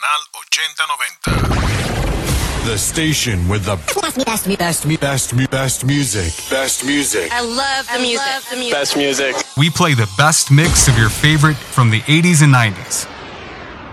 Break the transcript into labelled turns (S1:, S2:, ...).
S1: Canal 8090. The station with the best music. Best music.
S2: I love the music.
S3: Best music.
S4: We play the best mix of your favorite from the 80s and 90s.